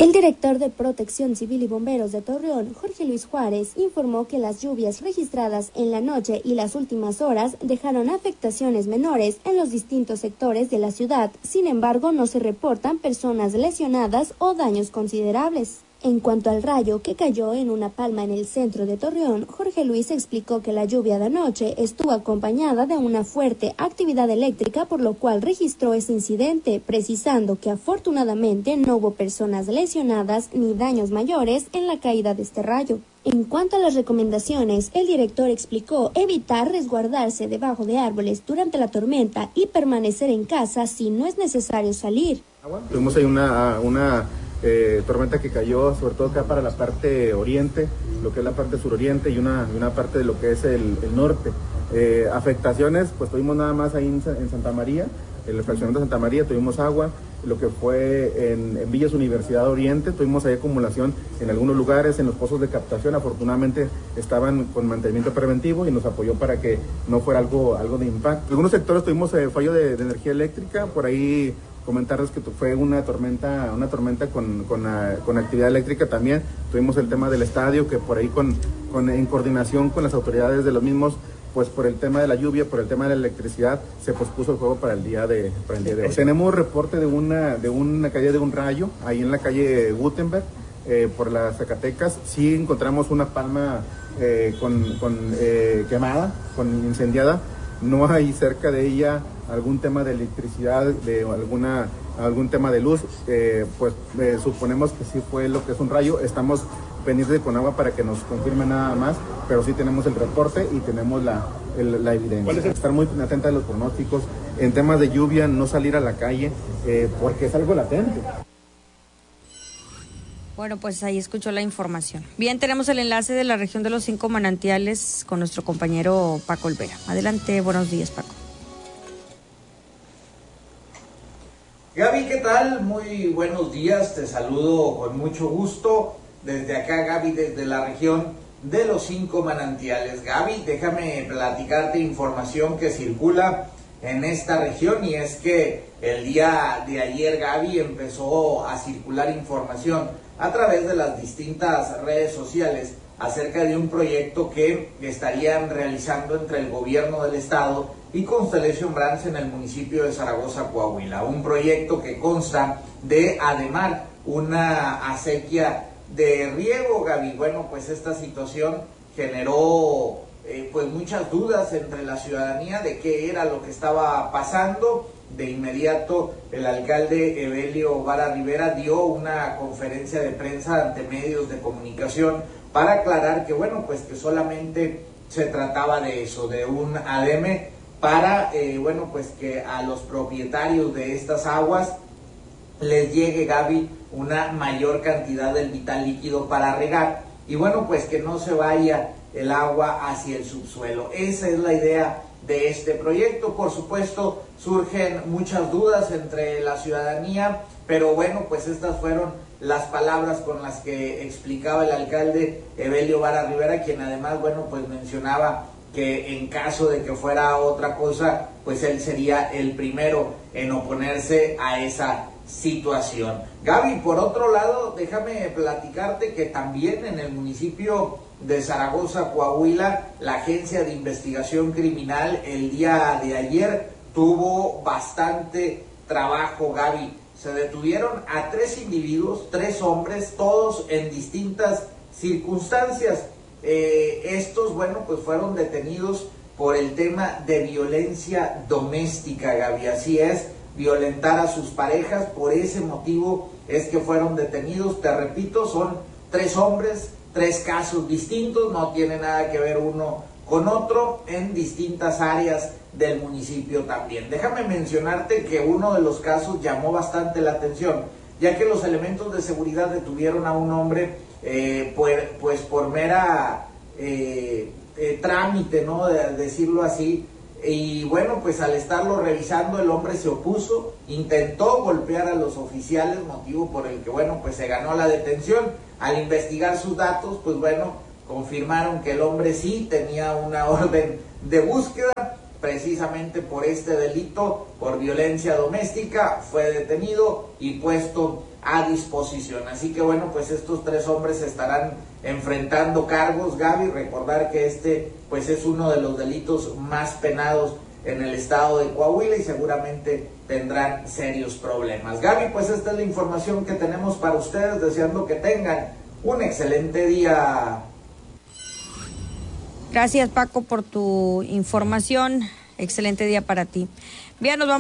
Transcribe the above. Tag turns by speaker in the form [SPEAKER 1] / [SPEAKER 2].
[SPEAKER 1] El director de Protección Civil y Bomberos de Torreón, Jorge Luis Juárez, informó que las lluvias registradas en la noche y las últimas horas dejaron afectaciones menores en los distintos sectores de la ciudad. Sin embargo, no se reportan personas lesionadas o daños considerables. En cuanto al rayo que cayó en una palma en el centro de Torreón, Jorge Luis explicó que la lluvia de anoche estuvo acompañada de una fuerte actividad eléctrica, por lo cual registró ese incidente, precisando que afortunadamente no hubo personas lesionadas ni daños mayores en la caída de este rayo. En cuanto a las recomendaciones, el director explicó evitar resguardarse debajo de árboles durante la tormenta y permanecer en casa si no es necesario salir.
[SPEAKER 2] Tuvimos ahí una tormenta que cayó sobre todo acá para la parte oriente, lo que es la parte suroriente y una parte de lo que es el norte. Afectaciones, pues tuvimos nada más ahí en Santa María, en el fraccionamiento de Santa María tuvimos agua, lo que fue en Villas Universidad Oriente, tuvimos ahí acumulación en algunos lugares, en los pozos de captación, afortunadamente estaban con mantenimiento preventivo y nos apoyó para que no fuera algo de impacto. En algunos sectores tuvimos fallo de energía eléctrica, por ahí comentarles que fue una tormenta con actividad eléctrica también. Tuvimos el tema del estadio, que por ahí en coordinación con las autoridades de los mismos, pues por el tema de la lluvia, por el tema de la electricidad, se pospuso el juego para el día de hoy. Tenemos reporte de una caída de un rayo ahí en la calle Gutenberg, por las Zacatecas. Sí encontramos una palma quemada, incendiada. No hay cerca de ella algún tema de electricidad, de algún tema de luz, suponemos que sí fue lo que es un rayo. Estamos pendientes con agua para que nos confirme nada más, pero sí tenemos el reporte y tenemos la evidencia. Estar muy atentos a los pronósticos, en temas de lluvia, no salir a la calle, porque es algo latente.
[SPEAKER 3] Bueno, pues ahí escuchó la información. Bien, tenemos el enlace de la región de los 5 manantiales con nuestro compañero Paco Olvera. Adelante, buenos días, Paco.
[SPEAKER 4] Gaby, ¿qué tal? Muy buenos días, te saludo con mucho gusto desde acá, Gaby, desde la región de los 5 manantiales. Gaby, déjame platicarte información que circula en esta región, y es que el día de ayer, Gaby, empezó a circular información a través de las distintas redes sociales acerca de un proyecto que estarían realizando entre el gobierno del estado y Constellation Brands en el municipio de Zaragoza, Coahuila. Un proyecto que consta de ademar una acequia de riego, Gaby. Bueno, pues esta situación generó pues muchas dudas entre la ciudadanía de qué era lo que estaba pasando. De inmediato el alcalde Evelio Vara Rivera dio una conferencia de prensa ante medios de comunicación para aclarar que bueno, pues que solamente se trataba de eso, de un ADM para bueno, pues que a los propietarios de estas aguas les llegue, Gaby, una mayor cantidad del vital líquido para regar, y bueno, pues que no se vaya el agua hacia el subsuelo. Esa es la idea de este proyecto. Por supuesto, surgen muchas dudas entre la ciudadanía, pero bueno, pues estas fueron las palabras con las que explicaba el alcalde Evelio Vara Rivera, quien además, bueno, pues mencionaba que en caso de que fuera otra cosa, pues él sería el primero en oponerse a esa situación. Gaby, por otro lado, déjame platicarte que también en el municipio de Zaragoza, Coahuila, la Agencia de Investigación Criminal el día de ayer tuvo bastante trabajo, Gaby. Se detuvieron a 3 individuos, 3 hombres, todos en distintas circunstancias. Estos, bueno, pues fueron detenidos por el tema de violencia doméstica, Gaby. Así es, violentar a sus parejas, por ese motivo es que fueron detenidos. Te repito, son 3 hombres, 3 casos distintos, no tiene nada que ver uno con otro, en distintas áreas del municipio también. Déjame mencionarte que uno de los casos llamó bastante la atención, ya que los elementos de seguridad detuvieron a un hombre pues por mera trámite, ¿no? De decirlo así. Y bueno, pues al estarlo revisando, el hombre se opuso, intentó golpear a los oficiales, motivo por el que, bueno, pues se ganó la detención. Al investigar sus datos, pues bueno, confirmaron que el hombre sí tenía una orden de búsqueda, precisamente por este delito, por violencia doméstica, fue detenido y puesto a disposición. Así que bueno, pues estos 3 hombres estarán enfrentando cargos, Gaby. Recordar que este pues es uno de los delitos más penados en el estado de Coahuila y seguramente tendrán serios problemas. Gaby, pues esta es la información que tenemos para ustedes, deseando que tengan un excelente día.
[SPEAKER 3] Gracias, Paco, por tu información. Excelente día para ti. Bien, nos vamos.